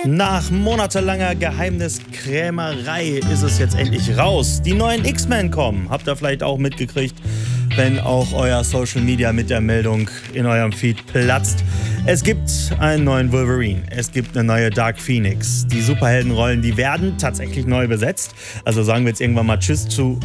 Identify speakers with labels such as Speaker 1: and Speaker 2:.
Speaker 1: Nach monatelanger Geheimniskrämerei ist es jetzt endlich raus. Die neuen X-Men kommen. Habt ihr vielleicht auch mitgekriegt, wenn auch euer Social Media mit der Meldung in eurem Feed platzt. Es gibt einen neuen Wolverine. Es gibt eine neue Dark Phoenix. Die Superheldenrollen, die werden tatsächlich neu besetzt. Also sagen wir jetzt irgendwann mal Tschüss zu